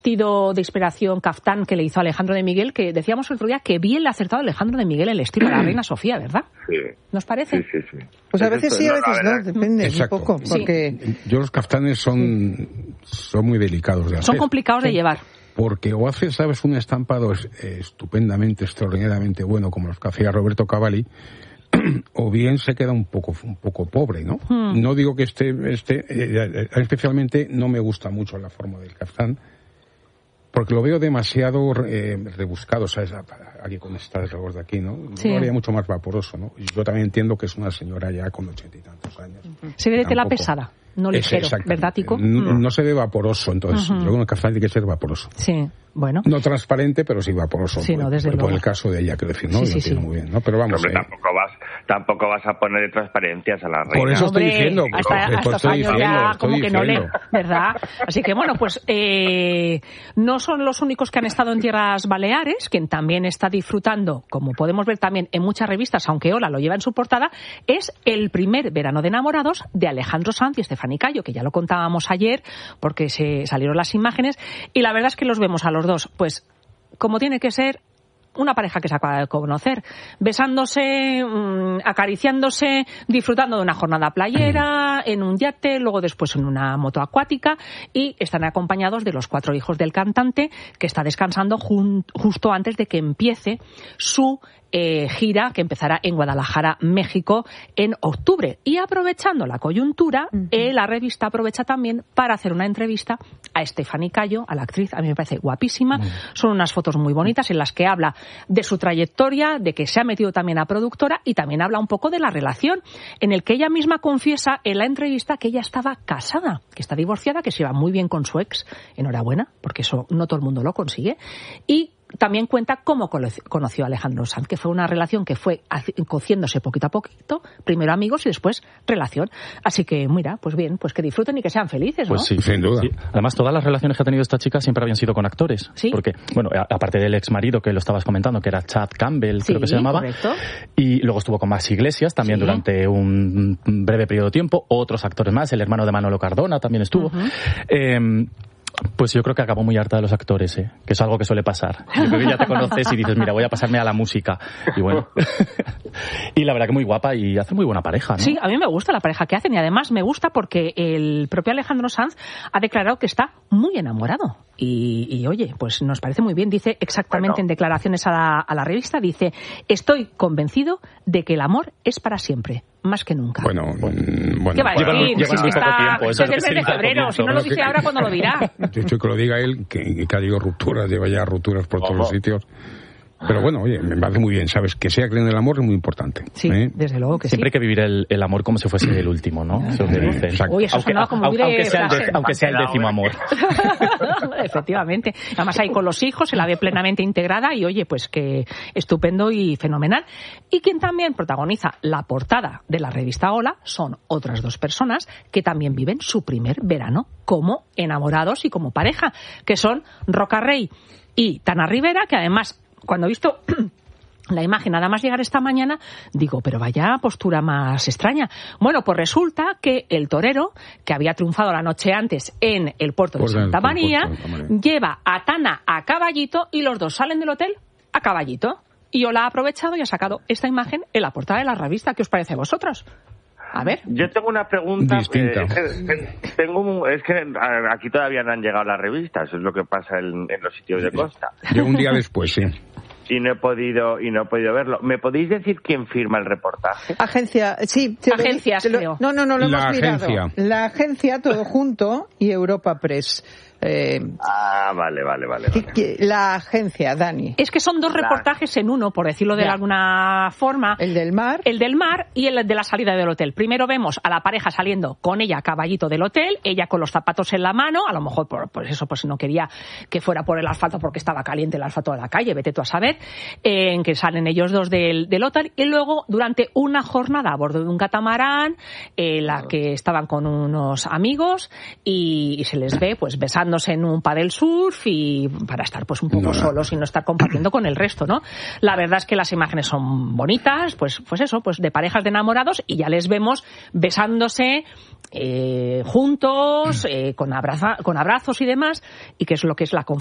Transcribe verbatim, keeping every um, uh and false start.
vestido de inspiración caftán que le hizo Alejandro de Miguel, que decíamos el otro día que bien le ha acertado Alejandro de Miguel el estilo de la reina Sofía, ¿verdad? Sí. ¿Nos parece? Sí, sí, sí. Pues a veces sí, a veces no, depende Exacto. un poco. Porque... Sí. Yo los caftanes son, son muy delicados de hacer. Son complicados sí. de llevar. Porque o haces, sabes, un estampado estupendamente, extraordinariamente bueno, como los que hacía Roberto Cavalli, o bien se queda un poco un poco pobre, ¿no? Hmm. No digo que este, este eh, especialmente no me gusta mucho la forma del caftán, porque lo veo demasiado eh, rebuscado, ¿sabes? Aquí con estas rebos de aquí, ¿no? Sí. Lo haría mucho más vaporoso, ¿no? Y yo también entiendo que es una señora ya con ochenta y tantos años. Se ve de tela pesada, no ligero, ¿verdad, Tico? No, no se ve vaporoso, entonces. Uh-huh. Yo creo que el caftán tiene que ser vaporoso. Sí. Bueno. No transparente, pero sí vaporoso. Sí, no, desde por, luego. Por el caso de ella, quiero decir, ¿no? Sí, Lo sí, sí. muy bien, ¿no? Pero vamos. Hombre, eh. tampoco vas, tampoco vas a poner transparencias a la reina. Por eso Hombre, estoy diciendo. Hasta, pues, hasta estoy años diciendo, ya estoy como que no diciendo. le, ¿verdad? Así que bueno, pues eh, no son los únicos que han estado en Tierras Baleares, quien también está disfrutando, como podemos ver también en muchas revistas, aunque Hola lo lleva en su portada, es el primer verano de enamorados de Alejandro Sanz y Estefanía Cayo, que ya lo contábamos ayer, porque se salieron las imágenes, y la verdad es que los vemos a los dos, pues como tiene que ser una pareja que se acaba de conocer, besándose, mmm, acariciándose, disfrutando de una jornada playera, en un yate, luego después en una moto acuática, y están acompañados de los cuatro hijos del cantante, que está descansando jun- justo antes de que empiece su Eh, gira que empezará en Guadalajara, México, en octubre. Y aprovechando la coyuntura, uh-huh. eh, la revista aprovecha también para hacer una entrevista a Estefanía Cayo, a la actriz, a mí me parece guapísima. Uh-huh. Son unas fotos muy bonitas en las que habla de su trayectoria, de que se ha metido también a productora, y también habla un poco de la relación, en el que ella misma confiesa en la entrevista que ella estaba casada, que está divorciada, que se iba muy bien con su ex. Enhorabuena, porque eso no todo el mundo lo consigue. Y también cuenta cómo conoció a Alejandro Sanz, que fue una relación que fue cociéndose poquito a poquito, primero amigos y después relación. Así que, mira, pues bien, pues que disfruten y que sean felices, ¿no? Pues sí, sin duda. Sí. Además, todas las relaciones que ha tenido esta chica siempre habían sido con actores. Sí. Porque, bueno, aparte del ex marido que lo estabas comentando, que era Chad Campbell, sí, creo que se llamaba. Correcto. Y luego estuvo con Max Iglesias también sí. durante un breve periodo de tiempo. Otros actores más, el hermano de Manolo Cardona también estuvo. Uh-huh. Eh, Pues yo creo que acabó muy harta de los actores, ¿eh? Que es algo que suele pasar. Yo creo que ya te conoces y dices, mira, voy a pasarme a la música. Y bueno. Y la verdad que muy guapa y hace muy buena pareja, ¿no? Sí, a mí me gusta la pareja que hacen y además me gusta porque el propio Alejandro Sanz ha declarado que está muy enamorado. Y, y oye, pues nos parece muy bien. Dice exactamente bueno. en declaraciones a la, a la revista, dice, estoy convencido de que el amor es para siempre. Más que nunca. Bueno, bueno. ¿Qué va a decir? Llevan, llevan si es que está tiempo, desde el mes de febrero. Si no lo dice que, ahora, ¿cuándo lo dirá? Yo estoy que lo diga él, que, que ha habido rupturas, lleva ya rupturas por todos los sitios. Pero bueno, oye, me parece muy bien, ¿sabes? Que sea creen en el amor es muy importante. Sí, ¿eh? desde luego que Siempre sí. hay que vivir el, el amor como si fuese el último, ¿no? Eso que dicen. Oye, eso aunque, sonaba como aunque, muy de aunque, sea el de, aunque sea el décimo amor. Efectivamente. Además ahí con los hijos se la ve plenamente integrada y oye, pues que estupendo y fenomenal. Y quien también protagoniza la portada de la revista Hola son otras dos personas que también viven su primer verano como enamorados y como pareja, que son Roca Rey y Tana Rivera, que además, cuando he visto la imagen nada más llegar esta mañana, digo, pero vaya postura más extraña. Bueno, pues resulta que el torero, que había triunfado la noche antes en el puerto de Santa María, lleva a Tana a caballito y los dos salen del hotel a caballito. Y yo la he aprovechado y ha sacado esta imagen en la portada de la revista. ¿Qué os parece a vosotros? A ver. Yo tengo una pregunta. Distinta. Eh, tengo un, es que aquí todavía no han llegado las revistas, eso es lo que pasa en, en los sitios de costa. Yo un día después, sí. Y no he podido y no he podido verlo. ¿Me podéis decir quién firma el reportaje? Agencia, sí. Agencias, lo, creo. No, no, no, lo la hemos mirado. agencia. La agencia, todo junto, y Europa Press. Eh, ah, vale, vale, vale, vale. La agencia, Dani. Es que son dos reportajes en uno, por decirlo de ya. alguna forma. El del mar. El del mar y el de la salida del hotel. Primero vemos a la pareja saliendo con ella a caballito del hotel, ella con los zapatos en la mano, a lo mejor por, por eso, pues no quería que fuera por el asfalto porque estaba caliente el asfalto de la calle, vete tú a saber, eh, en que salen ellos dos del, del hotel, y luego durante una jornada a bordo de un catamarán, en eh, la que estaban con unos amigos y, y se les ve pues besando montándose en un paddle surf y para estar pues un poco no, solos y no estar compartiendo con el resto, ¿no? La verdad es que las imágenes son bonitas, pues, pues eso, pues de parejas de enamorados y ya les vemos besándose eh, juntos, eh, con, abraza, con abrazos y demás, y que es lo que es la